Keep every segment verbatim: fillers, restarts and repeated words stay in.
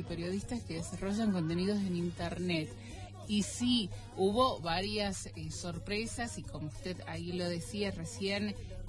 periodistas que desarrollan contenidos en Internet. Y sí, hubo varias eh, sorpresas y como usted ahí lo decía recién,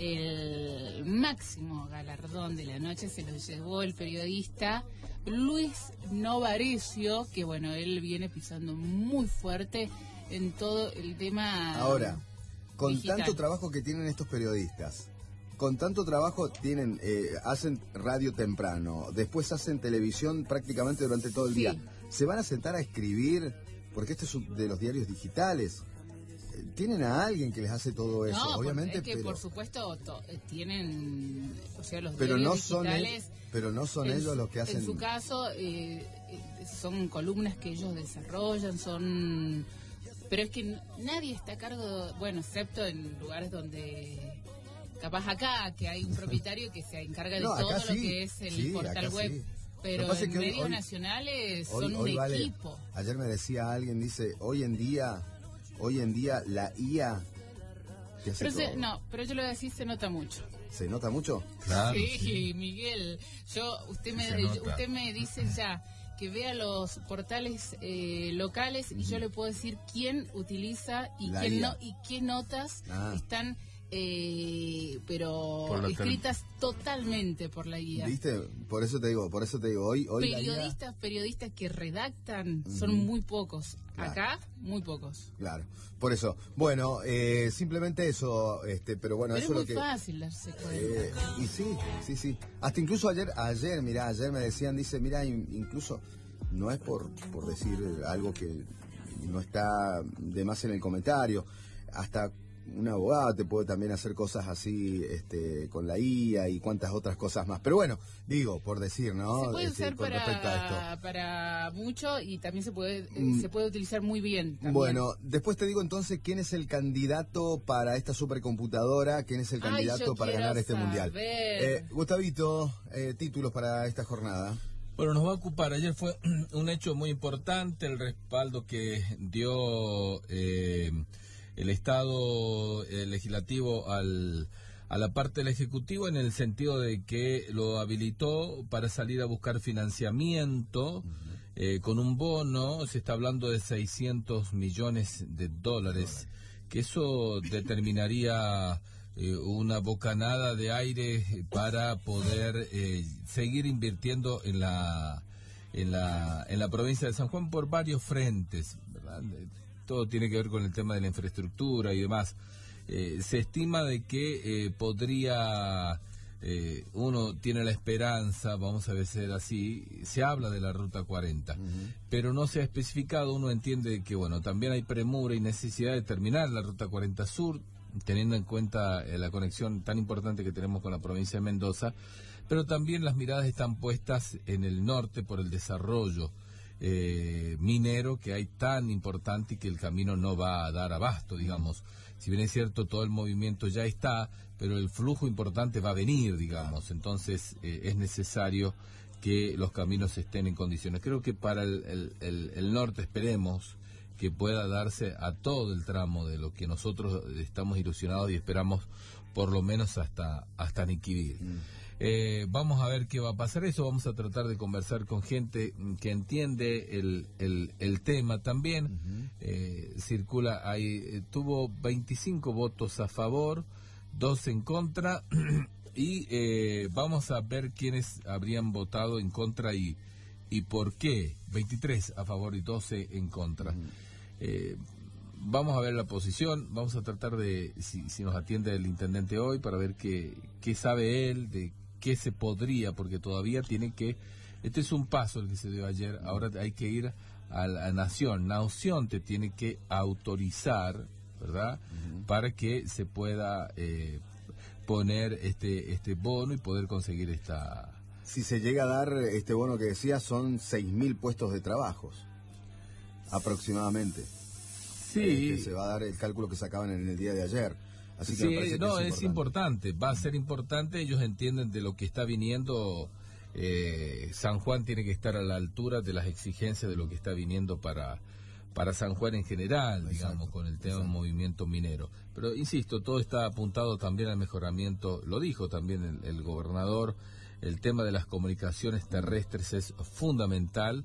el máximo galardón de la noche se lo llevó el periodista Luis Novarecio, que bueno, él viene pisando muy fuerte en todo el tema. Ahora, con digital. tanto trabajo que tienen estos periodistas, con tanto trabajo tienen, eh, hacen radio temprano, después hacen televisión prácticamente durante todo el Sí. día, ¿se van a sentar a escribir? Porque esto es un- de los diarios digitales. Eh, Tienen a alguien que les hace todo eso, No, obviamente, es que pero, por supuesto to- eh, tienen, o sea, los pero diarios no son digitales. el- pero no son en ellos su- los que hacen. En su caso, eh, eh, son columnas que ellos desarrollan, son. Pero es que n- nadie está a cargo, bueno, excepto en lugares donde. Capaz acá, que hay un propietario que se encarga de No, acá todo lo sí, que es el sí, portal acá web. sí. Pero Lo que pasa en es que hoy- medios hoy- nacionales Hoy- son hoy un vale- equipo. Ayer me decía alguien, dice, hoy en día, hoy en día la I A te hace Pero se- todo. no, pero yo lo decía, se nota mucho. ¿Se nota mucho? Claro, sí, sí. Miguel, yo usted me Se nota. usted me dice ya que vea los portales eh, locales y yo le puedo decir quién utiliza y La quién I A. no y qué notas Ah. están eh, pero Por la escritas totalmente por la I A. ¿Viste? Por eso te digo, por eso te digo, hoy, hoy la I A... Periodistas, periodistas que redactan Ujú. son muy pocos. Claro. Acá, muy pocos. Claro, por eso. Bueno, eh, simplemente eso, este, pero bueno, Pero eso es muy es lo que... fácil darse cuenta. Eh, y sí, sí, sí. Hasta incluso ayer, ayer, mirá, ayer me decían, dice, mirá, in- incluso no es por, por decir algo que no está de más en el comentario, hasta un abogado te puede también hacer cosas así, este, con la I A y cuantas otras cosas más. Pero bueno, digo, por decir, ¿no? Se puede Este, usar con respecto a esto. para, para mucho y también se puede eh, Mm. se puede utilizar muy bien. También. Bueno, después te digo entonces quién es el candidato para esta supercomputadora, quién es el Ay, candidato yo para quiero ganar este saber. mundial. Eh, Gustavito, eh, títulos para esta jornada. Bueno, nos va a ocupar. Ayer fue un hecho muy importante, el respaldo que dio eh, el Estado eh, legislativo al, a la parte del Ejecutivo en el sentido de que lo habilitó para salir a buscar financiamiento eh, con un bono. Se está hablando de seiscientos millones de dólares, que eso determinaría eh, una bocanada de aire para poder eh, seguir invirtiendo en la en la en la provincia de San Juan por varios frentes, ¿verdad? Todo tiene que ver con el tema de la infraestructura y demás. Eh, se estima de que eh, podría eh, uno tiene la esperanza, vamos a decir así, se habla de la ruta cuarenta, uh-huh. pero no se ha especificado. Uno entiende que bueno, también hay premura y necesidad de terminar la ruta cuarenta Sur, teniendo en cuenta eh, la conexión tan importante que tenemos con la provincia de Mendoza, pero también las miradas están puestas en el norte por el desarrollo eh, minero que hay tan importante y que el camino no va a dar abasto, digamos. Si bien es cierto, todo el movimiento ya está, pero el flujo importante va a venir, digamos. Entonces eh, es necesario que los caminos estén en condiciones. Creo que para el, el, el, el norte esperemos que pueda darse a todo el tramo de lo que nosotros estamos ilusionados y esperamos por lo menos hasta hasta Niquibir. Mm. Eh, vamos a ver qué va a pasar eso, vamos a tratar de conversar con gente que entiende el, el, el tema también. Uh-huh. eh, circula, ahí eh, tuvo veinticinco votos a favor, dos en contra, y eh, vamos a ver quiénes habrían votado en contra y, y por qué. veintitrés a favor y doce en contra. Uh-huh. eh, Vamos a ver la posición, vamos a tratar de, si, si nos atiende el intendente hoy, para ver qué, qué sabe él, de qué se podría, porque todavía tiene que, este es un paso el que se dio ayer, ahora hay que ir a la Nación, Nación te tiene que autorizar, ¿verdad?, uh-huh. para que se pueda eh, poner este, este bono y poder conseguir esta... Si se llega a dar este bono que decía, son seis mil puestos de trabajos, aproximadamente. Sí, eh, se va a dar el cálculo que sacaban en el día de ayer. Así que sí, me parece no, que es, es importante. es importante, va a ser importante. Ellos entienden de lo que está viniendo. Eh, San Juan tiene que estar a la altura de las exigencias de lo que está viniendo para para San Juan en general, exacto, digamos, con el tema del movimiento minero. Pero insisto, todo está apuntado también al mejoramiento. Lo dijo también el, el gobernador. El tema de las comunicaciones terrestres es fundamental